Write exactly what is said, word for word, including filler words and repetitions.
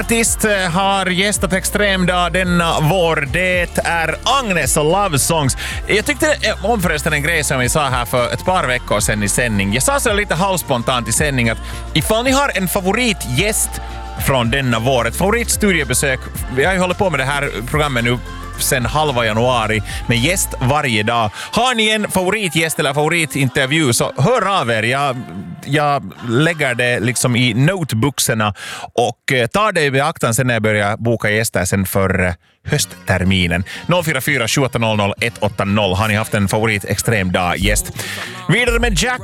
Artist har gästat Extremdag denna vår. Det är Agnes och Love Songs. Jag tyckte om förresten en grej som vi sa här för ett par veckor sedan i sändning. Jag sa så lite halvspontant i sändning att ifall ni har en favoritgäst från denna vår, ett favoritstudiebesök. Vi har ju hållit på med det här programmet nu sen halva januari med gäst varje dag. Har ni en favoritgäst eller favoritintervju så hör av er. Jag, jag lägger det liksom i notebookserna och tar det i beaktan sen när jag börjar boka gäster sen för höstterminen. noll fyra fyra sju åtta noll noll ett åtta noll. Har ni haft en favorit extremdag gäst? Vidare med Jack